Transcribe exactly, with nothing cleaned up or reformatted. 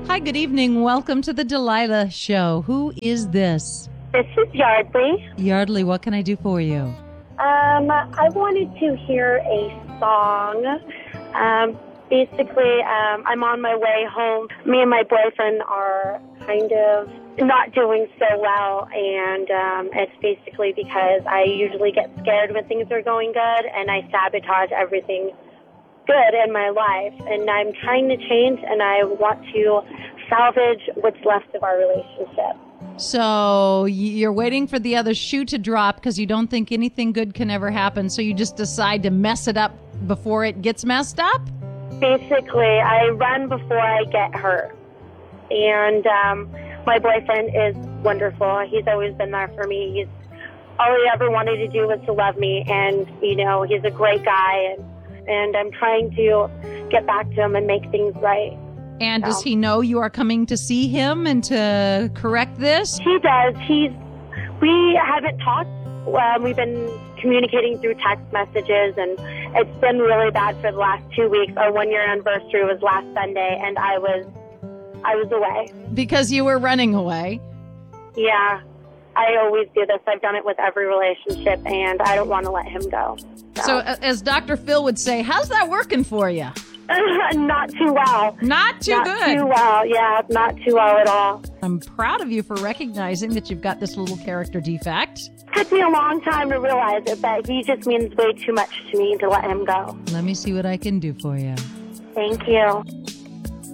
Hi, good evening. Welcome to the Delilah Show. Who is this? This is Yardley. Yardley, what can I do for you? Um, I wanted to hear a song. Um, basically, um, I'm on my way home. Me and my boyfriend are kind of not doing so well, and um, it's basically because I usually get scared when things are going good, and I sabotage everything good in my life. And I'm trying to change, and I want to salvage what's left of our relationship. So you're waiting for the other shoe to drop because you don't think anything good can ever happen, so you just decide to mess it up before it gets messed up? Basically, I run before I get hurt. And um, my boyfriend is wonderful. He's always been there for me. He's all he ever wanted to do was to love me, and, you know, he's a great guy, and, and I'm trying to get back to him and make things right. And does he know you are coming to see him and to correct this? He does. He's. We haven't talked. Um, we've been communicating through text messages, and it's been really bad for the last two weeks. Our one-year anniversary was last Sunday, and I was, I was away. Because you were running away? Yeah. I always do this. I've done it with every relationship, and I don't want to let him go. So, so as Doctor Phil would say, how's that working for you? Not too well. Not too not good. Not too well, yeah, not too well at all. I'm proud of you for recognizing that you've got this little character defect. It took me a long time to realize it, but he just means way too much to me to let him go. Let me see what I can do for you. Thank you.